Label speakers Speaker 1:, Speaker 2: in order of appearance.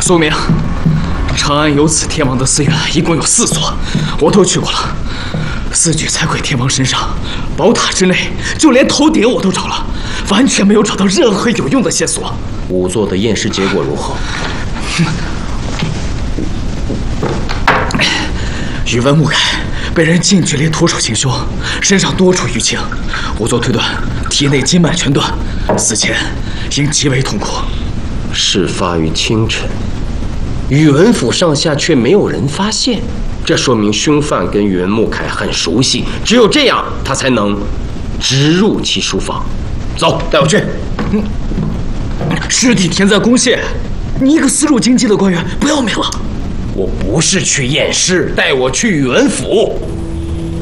Speaker 1: 苏明，长安有此天王的寺院一共有4所，我都去过了。4具财魁天王身上，宝塔之内，就连头顶我都找了，完全没有找到任何有用的线索。
Speaker 2: 仵作的验尸结果如何？
Speaker 1: 宇文木凯被人近距离徒手行凶，身上多处淤青，仵作推断体内筋脉全断，死前应极为痛苦。
Speaker 2: 事发于清晨，宇文府上下却没有人发现，这说明凶犯跟宇文木凯很熟悉，只有这样他才能直入其书房。走，带我去。
Speaker 1: 尸体填在宫廨，你一个私入京畿的官员不要命了？
Speaker 2: 我不是去验尸，带我去宇文府。